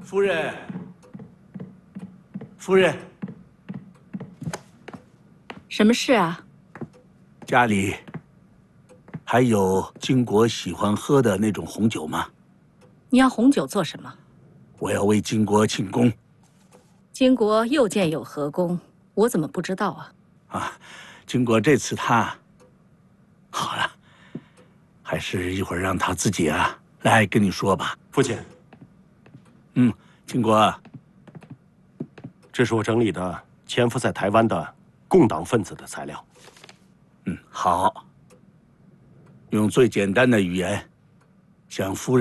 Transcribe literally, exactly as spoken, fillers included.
夫人，夫人， 什么事啊？ 家里还有金国喜欢喝的那种红酒吗？ 你要红酒做什么？ 我要为金国庆功。 金国又建有何功？我怎么不知道啊？ 啊，金国这次他好了，还是一会儿让他自己啊来跟你说吧。 父亲， 嗯，金国， 这是我整理的潜伏在台湾的共党分子的材料。 嗯，好，用最简单的语言向夫人。